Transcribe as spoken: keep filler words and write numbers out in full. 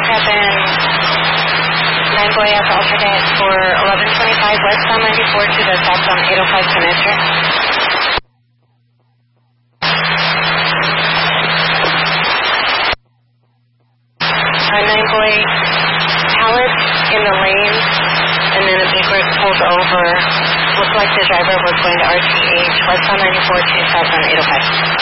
Kevin, nine boy at the alternate for eleven twenty-five westbound ninety-four to the southbound eight oh five connector. Uh, nine boy, pallet in the lane, and then a big rig pulled over. Looked like the driver was going to R T H, westbound ninety-four to southbound eight oh five.